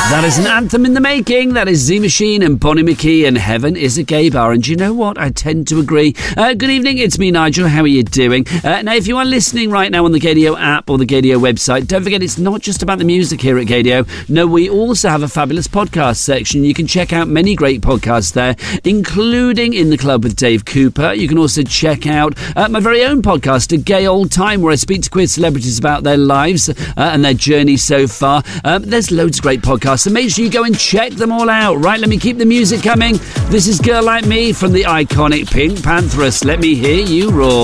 That is an anthem in the making. That is Z Machine and Bonnie McKee and Heaven is a Gay Bar. And you know what? I tend to agree. Good evening. It's me, Nigel. How are you doing? Now, if you are listening right now on the Gaydio app or the Gaydio website, don't forget it's not just about the music here at Gaydio. No, we also have a fabulous podcast section. You can check out many great podcasts there, including In the Club with Dave Cooper. You can also check out my very own podcast, A Gay Old Time, where I speak to queer celebrities about their lives and their journey so far. There's loads of great podcasts. So make sure you go and check them all out. Right, let me keep the music coming. This is Girl Like Me from the iconic Pink Pantheress. Let me hear you roar.